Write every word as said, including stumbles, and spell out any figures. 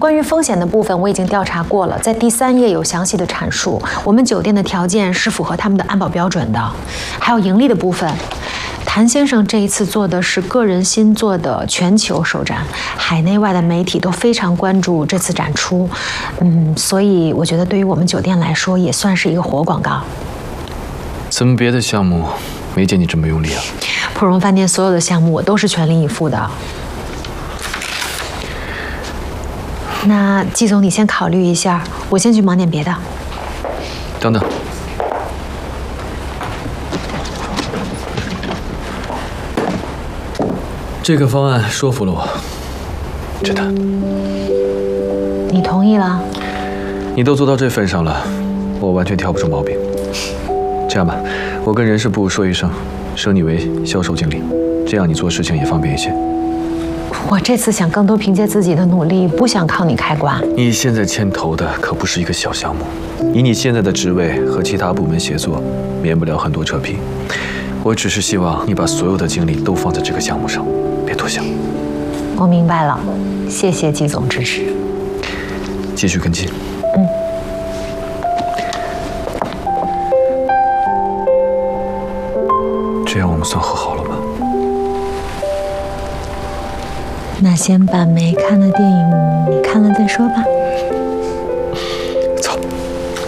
关于风险的部分我已经调查过了，在第三页有详细的阐述。我们酒店的条件是符合他们的安保标准的，还有盈利的部分。谭先生这一次做的是个人新做的全球首展，海内外的媒体都非常关注这次展出，嗯，所以我觉得对于我们酒店来说也算是一个活广告。 怎么别的项目没见你这么用力啊？ 普荣饭店所有的项目我都是全力以赴的。那季总，你先考虑一下，我先去忙点别的。 等等，这个方案说服了我，真的。 你同意了？ 你都做到这份上了，我完全挑不出毛病。这样吧，我跟人事部说一声，升你为销售经理，这样你做事情也方便一些。 我这次想更多凭借自己的努力，不想靠你开挂。 你现在牵头的可不是一个小项目，以你现在的职位和其他部门协作，免不了很多扯皮。我只是希望你把所有的精力都放在这个项目上，别多想。 我明白了，谢谢季总支持。 继续跟进。 嗯。 这样我们算和好了吗？ 那先把没看的电影你看了再说吧。